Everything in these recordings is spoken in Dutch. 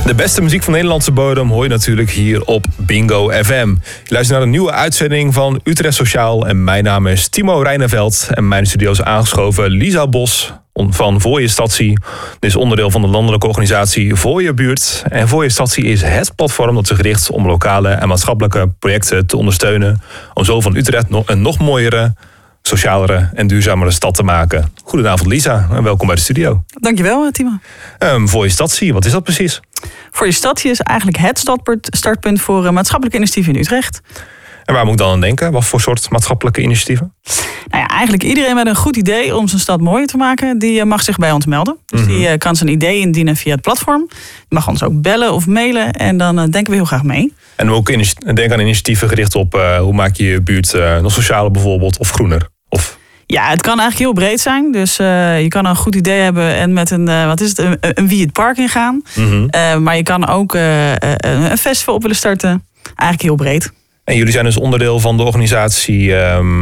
De beste muziek van Nederlandse bodem hoor je natuurlijk hier op Bingo FM. Je luistert naar een nieuwe uitzending van Utrecht Sociaal. En mijn naam is Timo Rijneveld. En mijn studio is aangeschoven Lisa Bos van Voor Je Statie. Dit is onderdeel van de landelijke organisatie Voor Je Buurt. En Voor Je Statie is het platform dat zich richt om lokale en maatschappelijke projecten te ondersteunen. Om zo van Utrecht een nog mooiere, socialere en duurzamere stad te maken. Goedenavond Lisa en welkom bij de studio. Dankjewel Timo. Voor Je Statie, wat is dat precies? Voor Je Statie is eigenlijk het startpunt voor maatschappelijke initiatieven in Utrecht. En waar moet ik dan aan denken? Wat voor soort maatschappelijke initiatieven? Nou ja, eigenlijk iedereen met een goed idee om zijn stad mooier te maken, die mag zich bij ons melden. Dus die kan zijn idee indienen via het platform. Die mag ons ook bellen of mailen en dan denken we heel graag mee. En ook denk aan initiatieven gericht op hoe maak je je buurt nog socialer bijvoorbeeld of groener? Ja, het kan eigenlijk heel breed zijn. Dus je kan een goed idee hebben en met een wie het park ingaan. Maar je kan ook een festival op willen starten. Eigenlijk heel breed. En jullie zijn dus onderdeel van de organisatie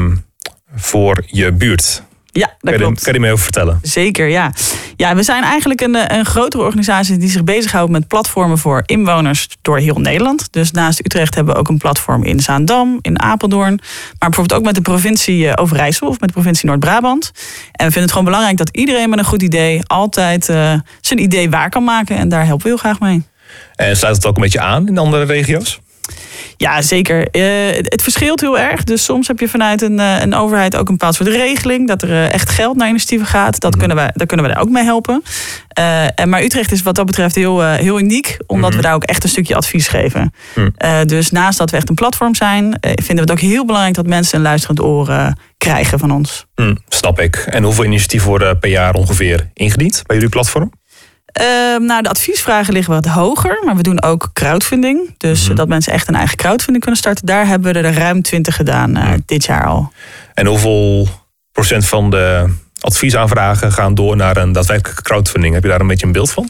Voor Je Buurt. Ja, dat klopt. Kan je me over vertellen? Zeker, ja. Ja, we zijn eigenlijk een grotere organisatie die zich bezighoudt met platformen voor inwoners door heel Nederland. Dus naast Utrecht hebben we ook een platform in Zaandam, in Apeldoorn. Maar bijvoorbeeld ook met de provincie Overijssel of met de provincie Noord-Brabant. En we vinden het gewoon belangrijk dat iedereen met een goed idee altijd zijn idee waar kan maken. En daar helpen we heel graag mee. En sluit het ook een beetje aan in andere regio's? Ja, zeker. Het verschilt heel erg. Dus soms heb je vanuit een overheid ook een bepaald soort regeling, dat er echt geld naar initiatieven gaat. Daar kunnen we daar ook mee helpen. Maar Utrecht is wat dat betreft heel uniek, omdat we daar ook echt een stukje advies geven. Dus naast dat we echt een platform zijn, vinden we het ook heel belangrijk dat mensen een luisterend oor krijgen van ons. Snap ik. En hoeveel initiatieven worden per jaar ongeveer ingediend bij jullie platform? Nou, de adviesvragen liggen wat hoger, maar we doen ook crowdfunding. Dus dat mensen echt een eigen crowdfunding kunnen starten. Daar hebben we er ruim 20 gedaan dit jaar al. En hoeveel procent van de adviesaanvragen gaan door naar een daadwerkelijke crowdfunding? Heb je daar een beetje een beeld van?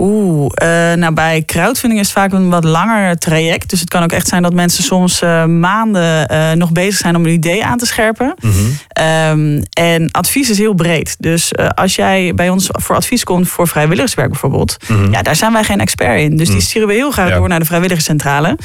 Nou bij crowdfunding is het vaak een wat langer traject. Dus het kan ook echt zijn dat mensen soms maanden nog bezig zijn om een idee aan te scherpen. En advies is heel breed. Dus als jij bij ons voor advies komt voor vrijwilligerswerk bijvoorbeeld, ja, daar zijn wij geen expert in. Dus die sturen we heel graag door naar de vrijwilligerscentrale.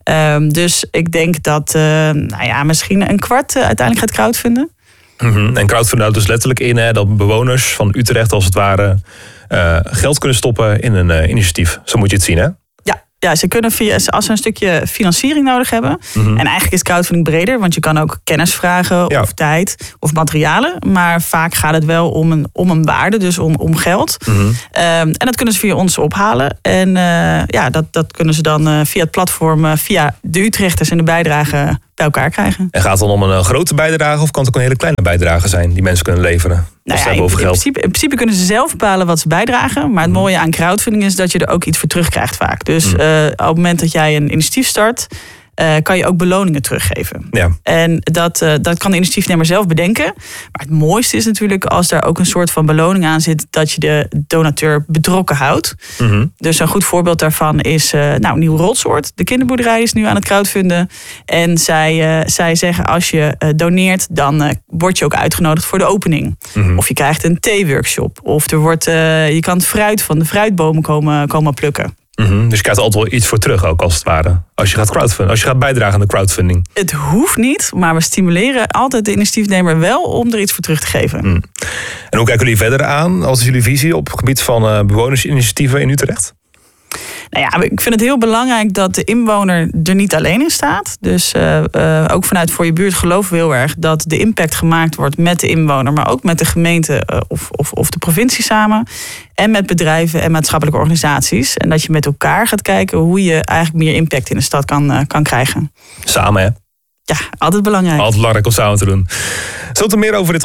Dus ik denk dat misschien een kwart uiteindelijk gaat crowdfunden. En crowdfunden houdt dus letterlijk in dat bewoners van Utrecht als het ware geld kunnen stoppen in een initiatief. Zo moet je het zien, hè? Ja, ze kunnen als ze een stukje financiering nodig hebben. En eigenlijk is crowdfunding breder, want je kan ook kennis vragen of tijd of materialen. Maar vaak gaat het wel om een waarde, dus om geld. En dat kunnen ze via ons ophalen. En dat kunnen ze dan via het platform, via de Utrechters en de bijdrage bij elkaar krijgen. En gaat het dan om een grote bijdrage of kan het ook een hele kleine bijdrage zijn die mensen kunnen leveren? In principe kunnen ze zelf bepalen wat ze bijdragen. Maar het mooie aan crowdfunding is dat je er ook iets voor terugkrijgt vaak. Dus op het moment dat jij een initiatief start, kan je ook beloningen teruggeven. Ja. En dat kan de initiatiefnemer zelf bedenken. Maar het mooiste is natuurlijk als daar ook een soort van beloning aan zit, dat je de donateur betrokken houdt. Dus een goed voorbeeld daarvan is Nieuw Rotsoort. De kinderboerderij is nu aan het crowdfunden. En zij zeggen als je doneert, dan word je ook uitgenodigd voor de opening. Of je krijgt een theeworkshop. Of je kan het fruit van de fruitbomen komen plukken. Dus je krijgt altijd wel iets voor terug ook als het ware. Als je gaat crowdfunden, als je gaat bijdragen aan de crowdfunding. Het hoeft niet, maar we stimuleren altijd de initiatiefnemer wel om er iets voor terug te geven. En hoe kijken jullie verder aan? Wat is jullie visie op het gebied van bewonersinitiatieven in Utrecht? Nou ja, ik vind het heel belangrijk dat de inwoner er niet alleen in staat. Dus ook vanuit Voor Je Buurt geloven we heel erg dat de impact gemaakt wordt met de inwoner, maar ook met de gemeente of de provincie samen. En met bedrijven en maatschappelijke organisaties. En dat je met elkaar gaat kijken hoe je eigenlijk meer impact in de stad kan krijgen. Samen, hè? Ja, altijd belangrijk. Altijd belangrijk om samen te doen. Zult er meer over dit